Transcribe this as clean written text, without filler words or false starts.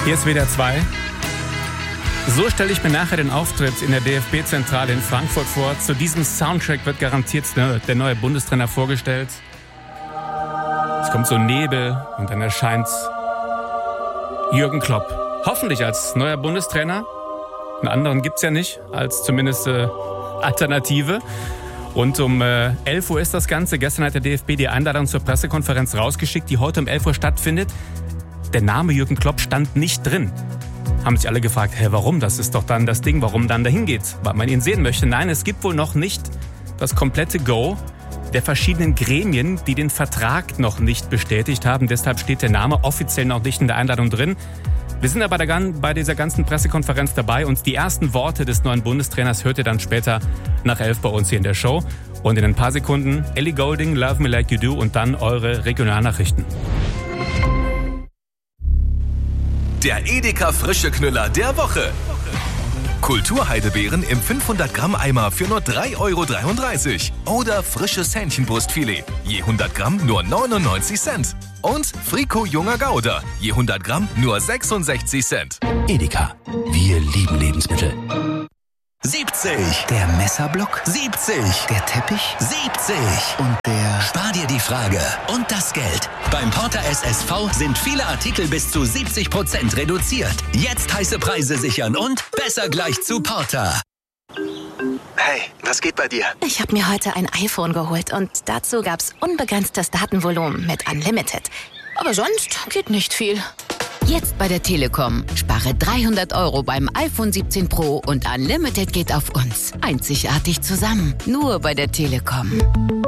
Hier ist WDR 2. So stelle ich mir nachher den Auftritt in der DFB-Zentrale in Frankfurt vor. Zu diesem Soundtrack wird garantiert der neue Bundestrainer vorgestellt. Es kommt so Nebel und dann erscheint Jürgen Klopp. Hoffentlich als neuer Bundestrainer. Einen anderen gibt's ja nicht, als zumindest Alternative. Und um 11 Uhr ist das Ganze. Gestern hat der DFB die Einladung zur Pressekonferenz rausgeschickt, die heute um 11 Uhr stattfindet. Der Name Jürgen Klopp stand nicht drin. Haben sich alle gefragt, warum? Das ist doch dann das Ding, warum dann dahin geht, weil man ihn sehen möchte. Nein, es gibt wohl noch nicht das komplette Go der verschiedenen Gremien, die den Vertrag noch nicht bestätigt haben. Deshalb steht der Name offiziell noch nicht in der Einladung drin. Wir sind aber bei dieser ganzen Pressekonferenz dabei und die ersten Worte des neuen Bundestrainers hört ihr dann später nach 11 bei uns hier in der Show. Und in ein paar Sekunden Ellie Goulding, Love Me Like You Do und dann eure Regionalnachrichten. Der Edeka Frische Knüller der Woche. Kulturheidebeeren im 500 Gramm Eimer für nur 3,33 € oder frisches Hähnchenbrustfilet, je 100 Gramm nur 99 Cent. Und Frico Junger Gouda, je 100 Gramm nur 66 Cent. Edeka, wir lieben Lebensmittel. 70. Der Messerblock, 70. der Teppich 70. und der... Spar dir die Frage und das Geld. Beim Porter SSV sind viele Artikel bis zu 70% reduziert. Jetzt heiße Preise sichern und besser gleich zu Porter. Hey, was geht bei dir? Ich habe mir heute ein iPhone geholt und dazu gab's unbegrenztes Datenvolumen mit Unlimited. Aber sonst geht nicht viel. Jetzt bei der Telekom. Spare 300 € beim iPhone 17 Pro und Unlimited geht auf uns. Einzigartig zusammen. Nur bei der Telekom.